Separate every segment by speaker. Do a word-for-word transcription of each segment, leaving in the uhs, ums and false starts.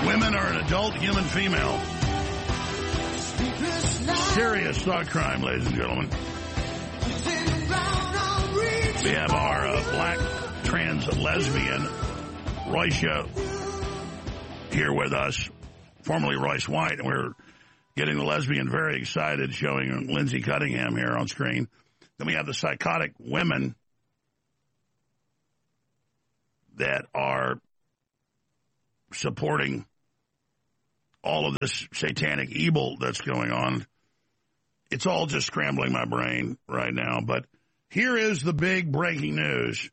Speaker 1: Women are an adult human female. Serious thought crime, ladies and gentlemen. We have our uh, black trans lesbian, Roysha, here with us, formerly Royce White, and we're getting the lesbian very excited, showing Lindsey Cunningham here on screen. Then we have the psychotic women that are supporting all of this satanic evil that's going on. It's all just scrambling my brain right now, but here is the big breaking news.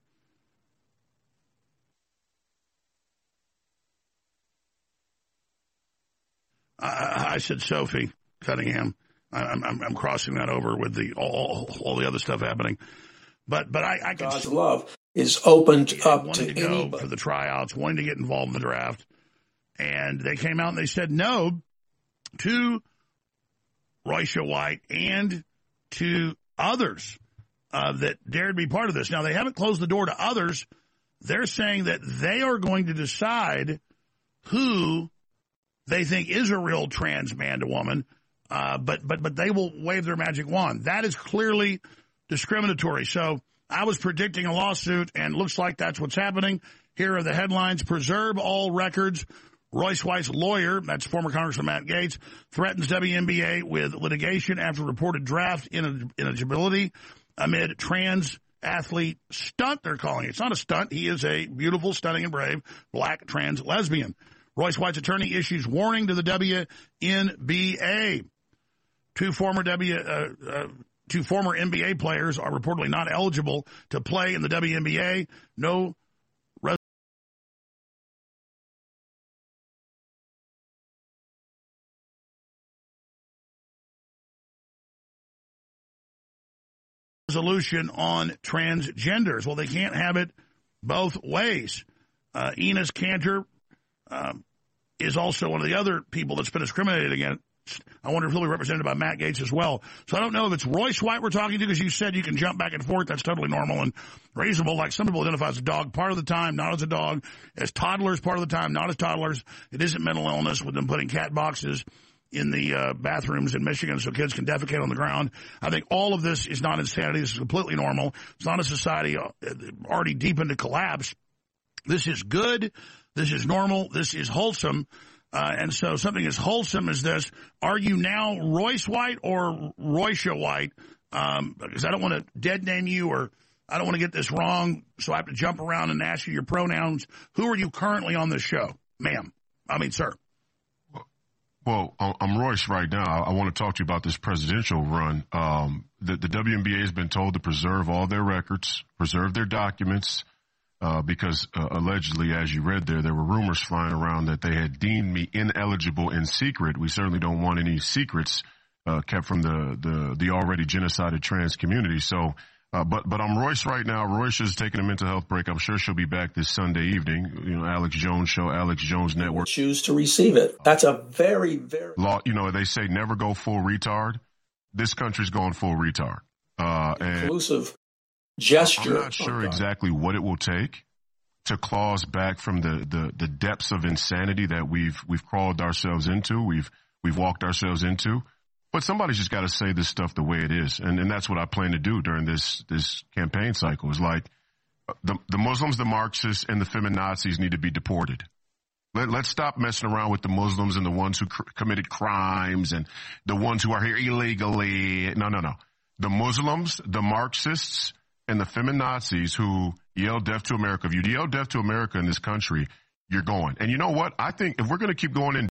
Speaker 1: I, I said Sophie Cunningham. I'm, I'm, I'm crossing that over with the all, all the other stuff happening. But but I, I can
Speaker 2: God's love is opened up
Speaker 1: to,
Speaker 2: to
Speaker 1: go
Speaker 2: anybody.
Speaker 1: For the tryouts, wanting to get involved in the draft. And they came out and they said no to Roysha White and to others uh, that dared be part of this. Now, they haven't closed the door to others. They're saying that they are going to decide who they think is a real trans man to woman, uh, but, but, but they will wave their magic wand. That is clearly discriminatory. So I was predicting a lawsuit, and looks like that's what's happening. Here are the headlines. Preserve all records. Royce White's lawyer, that's former Congressman Matt Gaetz, threatens W N B A with litigation after reported draft ineligibility amid trans athlete stunt, they're calling it. It's not a stunt. He is a beautiful, stunning, and brave black trans lesbian. Royce White's attorney issues warning to the W N B A. Two former W, uh, uh, two former N B A players are reportedly not eligible to play in the W N B A. No resolution on transgenders. Well, they can't have it both ways. Uh, Enos Cantor um, is also one of the other people that's been discriminated against. I wonder if he'll be represented by Matt Gaetz as well. So I don't know if it's Royce White we're talking to, because you said you can jump back and forth. That's totally normal and reasonable. Like some people identify as a dog part of the time, not as a dog. As toddlers part of the time, not as toddlers. It isn't mental illness with them putting cat boxes in the uh, bathrooms in Michigan so kids can defecate on the ground. I think all of this is not insanity. This is completely normal. It's not a society already deep into collapse. This is good. This is normal. This is wholesome. Uh, and so something as wholesome as this, are you now Royce White or Roysha White? Um, because I don't want to dead name you, or I don't want to get this wrong, so I have to jump around and ask you your pronouns. Who are you currently on this show, ma'am? I mean, sir.
Speaker 3: Well, I'm Royce right now. I want to talk to you about this presidential run. Um, the, the W N B A has been told to preserve all their records, preserve their documents, uh, because uh, allegedly, as you read there, there were rumors flying around that they had deemed me ineligible in secret. We certainly don't want any secrets uh, kept from the, the, the already genocided trans community. So, Uh, but but I'm Royce right now. Royce is taking a mental health break. I'm sure she'll be back this Sunday evening. You know, Alex Jones Show, Alex Jones Network.
Speaker 2: Choose to receive it. That's a very, very...
Speaker 3: Law, you know, they say never go full retard. This country's going full retard. Uh, and
Speaker 2: inclusive gesture.
Speaker 3: I'm not sure oh, exactly what it will take to claw us back from the, the, the depths of insanity that we've we've crawled ourselves into, we've we've walked ourselves into. But somebody's just got to say this stuff the way it is. And, and that's what I plan to do during this, this campaign cycle, is like the, the Muslims, the Marxists, and the feminazis need to be deported. Let, let's stop messing around with the Muslims and the ones who cr- committed crimes and the ones who are here illegally. No, no, no. The Muslims, the Marxists, and the feminazis who yell death to America. If you yell death to America in this country, you're going. And you know what? I think if we're going to keep going in